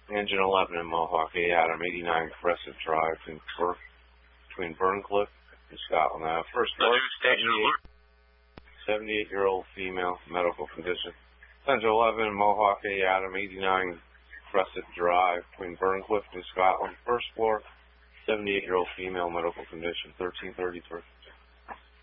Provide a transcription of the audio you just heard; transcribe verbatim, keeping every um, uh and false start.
Engine eleven in Mohawk, A. Adam, eighty-nine Crescent Drive in Burke, between Burncliffe and Scotland Ave. First floor, seventy-eight-year-old female, medical condition. Engine eleven in Mohawk, A. Adam, eighty-nine Crescent Drive, between Burncliffe and Scotland. First floor, seventy-eight-year-old female, medical condition, thirteen thirty-three.